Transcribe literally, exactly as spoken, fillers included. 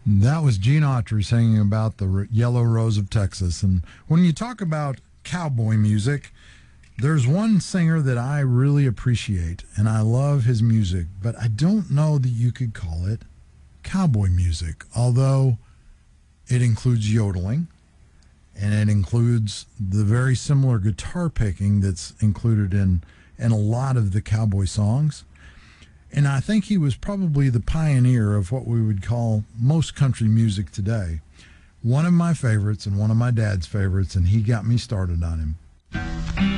That was Gene Autry singing about the R- Yellow Rose of Texas. And when you talk about cowboy music, there's one singer that I really appreciate, and I love his music, but I don't know that you could call it cowboy music, although it includes yodeling, and it includes the very similar guitar picking that's included in, in a lot of the cowboy songs. And I think he was probably the pioneer of what we would call most country music today. One of my favorites and one of my dad's favorites, and he got me started on him.